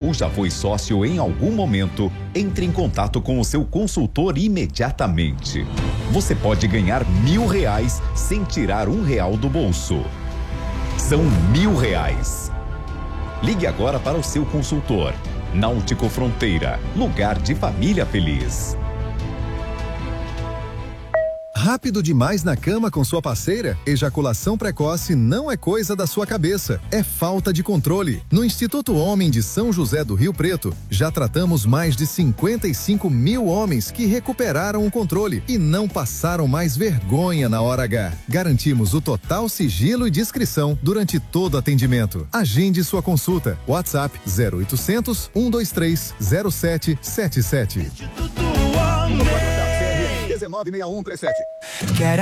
ou já foi sócio em algum momento, entre em contato com o seu consultor imediatamente. Você pode ganhar R$ 1.000 sem tirar R$ 1 do bolso. São R$ 1.000. Ligue agora para o seu consultor. Náutico Fronteira, lugar de família feliz. Rápido demais na cama com sua parceira? Ejaculação precoce não é coisa da sua cabeça, é falta de controle. No Instituto Homem de São José do Rio Preto, já tratamos mais de 55 mil homens que recuperaram o controle e não passaram mais vergonha na hora H. Garantimos o total sigilo e discrição durante todo o atendimento. Agende sua consulta. WhatsApp 0800 123 0777. Instituto Homem. 196137.